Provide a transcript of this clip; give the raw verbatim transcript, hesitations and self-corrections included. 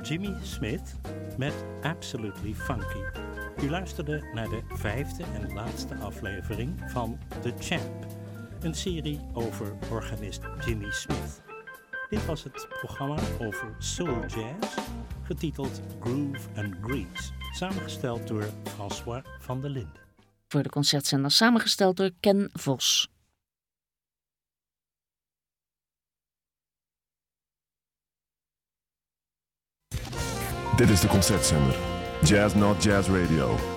Jimmy Smith met Absolutely Funky. U luisterde naar de vijfde en laatste aflevering van The Champ, een serie over organist Jimmy Smith. Dit was het programma over soul jazz, getiteld Groove and Grease, samengesteld door François van der Linden. Voor de concertzender samengesteld door Ken Vos. Dit is de concertzender. Jazz Not Jazz Radio.